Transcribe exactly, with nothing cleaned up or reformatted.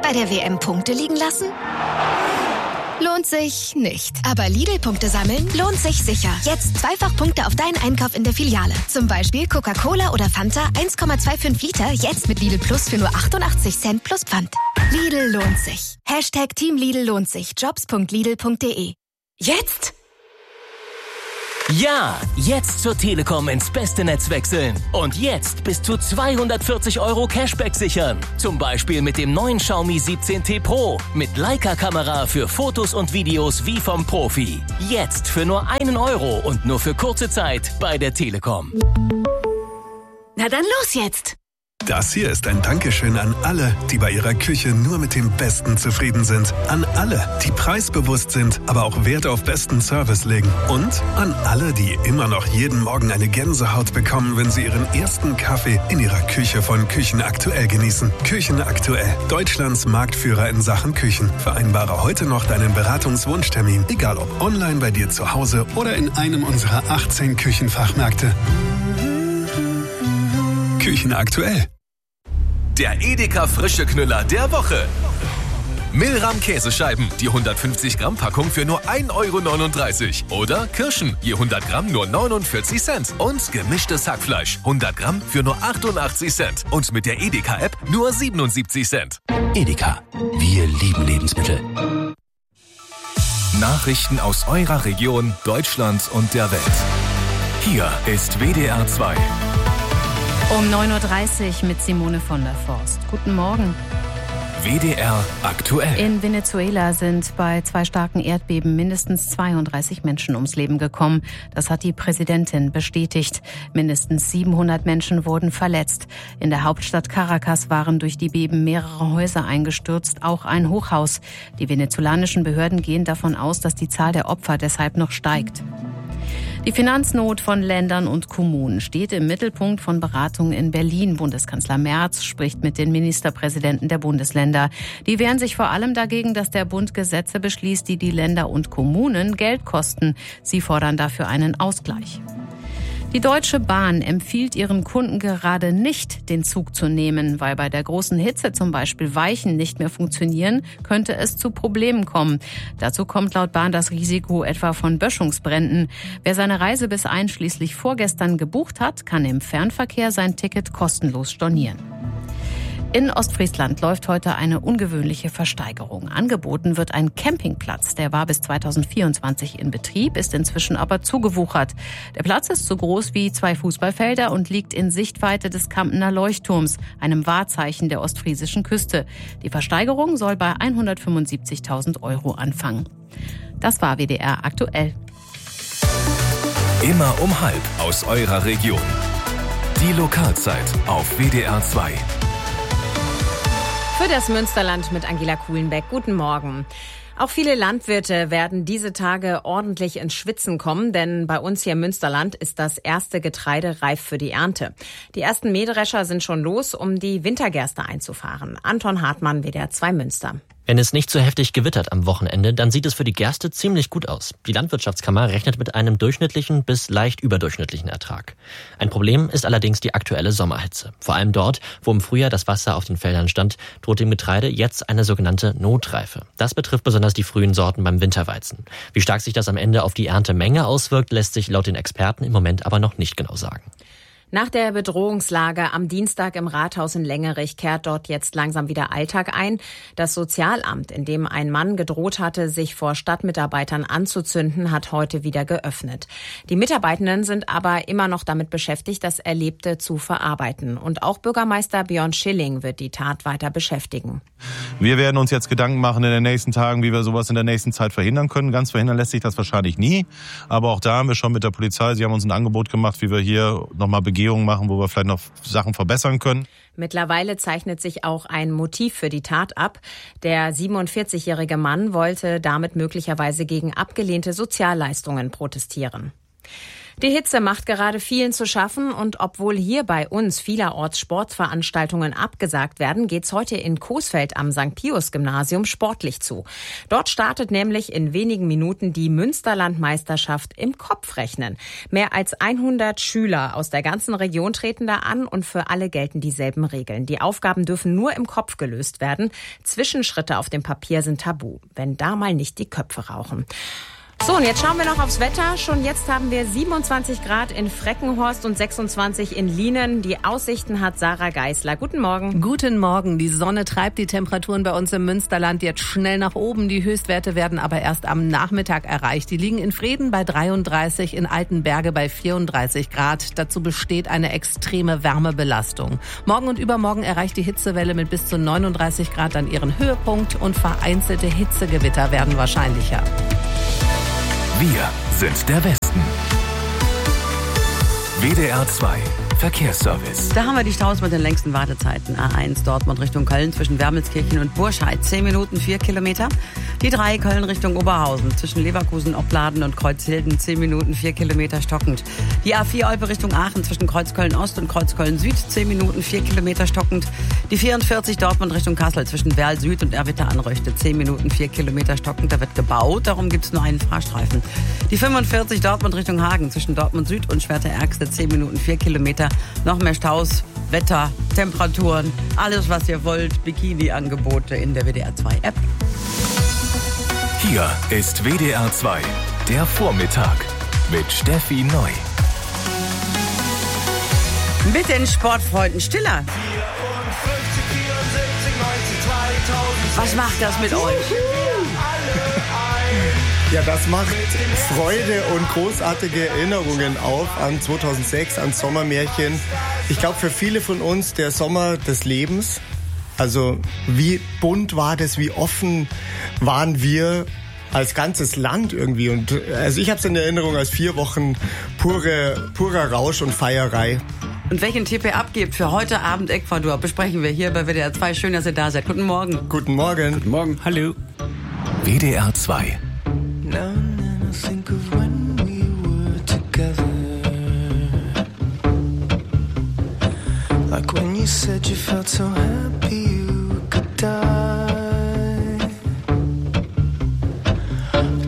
Bei der W M Punkte liegen lassen? Lohnt sich nicht. Aber Lidl-Punkte sammeln lohnt sich sicher. Jetzt zweifach Punkte auf deinen Einkauf in der Filiale. Zum Beispiel Coca-Cola oder Fanta eins Komma fünfundzwanzig Liter, jetzt mit Lidl Plus für nur achtundachtzig Cent plus Pfand. Lidl lohnt sich. Hashtag Team Lidl lohnt sich. Jobs punkt lidl punkt de. Jetzt? Ja, jetzt zur Telekom ins beste Netz wechseln. Und jetzt bis zu zweihundertvierzig Euro Cashback sichern. Zum Beispiel mit dem neuen Xiaomi siebzehn T Pro. Mit Leica-Kamera für Fotos und Videos wie vom Profi. Jetzt für nur einen Euro und nur für kurze Zeit bei der Telekom. Na dann los jetzt! Das hier ist ein Dankeschön an alle, die bei ihrer Küche nur mit dem Besten zufrieden sind. An alle, die preisbewusst sind, aber auch Wert auf besten Service legen. Und an alle, die immer noch jeden Morgen eine Gänsehaut bekommen, wenn sie ihren ersten Kaffee in ihrer Küche von Küchen Aktuell genießen. Küchen Aktuell, Deutschlands Marktführer in Sachen Küchen. Vereinbare heute noch deinen Beratungswunschtermin, egal ob online bei dir zu Hause oder in einem unserer achtzehn Küchenfachmärkte. Küchen Aktuell. Der Edeka frische Knüller der Woche. Milram Käsescheiben, die hundertfünfzig Gramm Packung für nur ein Euro neununddreißig. Oder Kirschen, je hundert Gramm nur neunundvierzig Cent. Und gemischtes Hackfleisch, hundert Gramm für nur achtundachtzig Cent. Und mit der Edeka-App nur siebenundsiebzig Cent. Edeka, wir lieben Lebensmittel. Nachrichten aus eurer Region, Deutschland und der Welt. Hier ist W D R zwei. Um neun Uhr dreißig mit Simone von der Forst. Guten Morgen. W D R aktuell. In Venezuela sind bei zwei starken Erdbeben mindestens zweiunddreißig Menschen ums Leben gekommen. Das hat die Präsidentin bestätigt. Mindestens siebenhundert Menschen wurden verletzt. In der Hauptstadt Caracas waren durch die Beben mehrere Häuser eingestürzt, auch ein Hochhaus. Die venezolanischen Behörden gehen davon aus, dass die Zahl der Opfer deshalb noch steigt. Die Finanznot von Ländern und Kommunen steht im Mittelpunkt von Beratungen in Berlin. Bundeskanzler Merz spricht mit den Ministerpräsidenten der Bundesländer. Die wehren sich vor allem dagegen, dass der Bund Gesetze beschließt, die die Länder und Kommunen Geld kosten. Sie fordern dafür einen Ausgleich. Die Deutsche Bahn empfiehlt ihren Kunden gerade nicht, den Zug zu nehmen, weil bei der großen Hitze zum Beispiel Weichen nicht mehr funktionieren, könnte es zu Problemen kommen. Dazu kommt laut Bahn das Risiko etwa von Böschungsbränden. Wer seine Reise bis einschließlich vorgestern gebucht hat, kann im Fernverkehr sein Ticket kostenlos stornieren. In Ostfriesland läuft heute eine ungewöhnliche Versteigerung. Angeboten wird ein Campingplatz. Der war bis zweitausendvierundzwanzig in Betrieb, ist inzwischen aber zugewuchert. Der Platz ist so groß wie zwei Fußballfelder und liegt in Sichtweite des Kampener Leuchtturms, einem Wahrzeichen der ostfriesischen Küste. Die Versteigerung soll bei hundertfünfundsiebzigtausend Euro anfangen. Das war W D R aktuell. Immer um halb aus eurer Region. Die Lokalzeit auf W D R zwei. Für das Münsterland mit Angela Kuhlenbeck. Guten Morgen. Auch viele Landwirte werden diese Tage ordentlich ins Schwitzen kommen, denn bei uns hier im Münsterland ist das erste Getreide reif für die Ernte. Die ersten Mähdrescher sind schon los, um die Wintergerste einzufahren. Anton Hartmann, W D R zwei Münster. Wenn es nicht so heftig gewittert am Wochenende, dann sieht es für die Gerste ziemlich gut aus. Die Landwirtschaftskammer rechnet mit einem durchschnittlichen bis leicht überdurchschnittlichen Ertrag. Ein Problem ist allerdings die aktuelle Sommerhitze. Vor allem dort, wo im Frühjahr das Wasser auf den Feldern stand, droht dem Getreide jetzt eine sogenannte Notreife. Das betrifft besonders die frühen Sorten beim Winterweizen. Wie stark sich das am Ende auf die Erntemenge auswirkt, lässt sich laut den Experten im Moment aber noch nicht genau sagen. Nach der Bedrohungslage am Dienstag im Rathaus in Lengerich kehrt dort jetzt langsam wieder Alltag ein. Das Sozialamt, in dem ein Mann gedroht hatte, sich vor Stadtmitarbeitern anzuzünden, hat heute wieder geöffnet. Die Mitarbeitenden sind aber immer noch damit beschäftigt, das Erlebte zu verarbeiten. Und auch Bürgermeister Björn Schilling wird die Tat weiter beschäftigen. Wir werden uns jetzt Gedanken machen in den nächsten Tagen, wie wir sowas in der nächsten Zeit verhindern können. Ganz verhindern lässt sich das wahrscheinlich nie. Aber auch da haben wir schon mit der Polizei, sie haben uns ein Angebot gemacht, wie wir hier nochmal Begehungen machen, wo wir vielleicht noch Sachen verbessern können. Mittlerweile zeichnet sich auch ein Motiv für die Tat ab. Der siebenundvierzigjährige Mann wollte damit möglicherweise gegen abgelehnte Sozialleistungen protestieren. Die Hitze macht gerade vielen zu schaffen und obwohl hier bei uns vielerorts Sportveranstaltungen abgesagt werden, geht's heute in Coesfeld am Sankt Pius Gymnasium sportlich zu. Dort startet nämlich in wenigen Minuten die Münsterland-Meisterschaft im Kopfrechnen. Mehr als hundert Schüler aus der ganzen Region treten da an und für alle gelten dieselben Regeln. Die Aufgaben dürfen nur im Kopf gelöst werden. Zwischenschritte auf dem Papier sind tabu, wenn da mal nicht die Köpfe rauchen. So, und jetzt schauen wir noch aufs Wetter. Schon jetzt haben wir siebenundzwanzig Grad in Freckenhorst und sechsundzwanzig in Lienen. Die Aussichten hat Sarah Geisler. Guten Morgen. Guten Morgen. Die Sonne treibt die Temperaturen bei uns im Münsterland jetzt schnell nach oben. Die Höchstwerte werden aber erst am Nachmittag erreicht. Die liegen in Vreden bei dreiunddreißig, in Altenberge bei vierunddreißig Grad. Dazu besteht eine extreme Wärmebelastung. Morgen und übermorgen erreicht die Hitzewelle mit bis zu neununddreißig Grad an ihren Höhepunkt und vereinzelte Hitzegewitter werden wahrscheinlicher. Wir sind der Westen. W D R zwei Verkehrsservice. Da haben wir die Staus mit den längsten Wartezeiten. A eins Dortmund Richtung Köln zwischen Wermelskirchen und Burscheid. zehn Minuten, vier Kilometer. Die drei Köln Richtung Oberhausen zwischen Leverkusen, Opladen und Kreuzhilden. zehn Minuten, vier Kilometer stockend. Die A vier Olpe Richtung Aachen zwischen Kreuzköln Ost und Kreuzköln Süd. zehn Minuten, vier Kilometer stockend. Die vierundvierzig Dortmund Richtung Kassel zwischen Werl Süd und Erwitter Anröchte. zehn Minuten, vier Kilometer stockend. Da wird gebaut, darum gibt es nur einen Fahrstreifen. Die fünfundvierzig Dortmund Richtung Hagen zwischen Dortmund Süd und Schwerte-Ergste. zehn Minuten, vier Kilometer. Noch mehr Staus, Wetter, Temperaturen, alles was ihr wollt. Bikini-Angebote in der W D R zwei App. Hier ist W D R zwei, der Vormittag mit Steffi Neu. Mit den Sportfreunden Stiller. Was macht das mit euch? Ja, das macht Freude und großartige Erinnerungen auf an zweitausendsechs, an Sommermärchen. Ich glaube, für viele von uns der Sommer des Lebens. Also wie bunt war das, wie offen waren wir als ganzes Land irgendwie. Und also ich habe es in Erinnerung als vier Wochen pure, purer Rausch und Feierei. Und welchen Tipp ihr abgebt für heute Abend Ecuador, besprechen wir hier bei W D R zwei. Schön, dass ihr da seid. Guten Morgen. Guten Morgen. Guten Morgen. Hallo. W D R zwei. Now and then I think of when we were together. Like when you said you felt so happy you could die.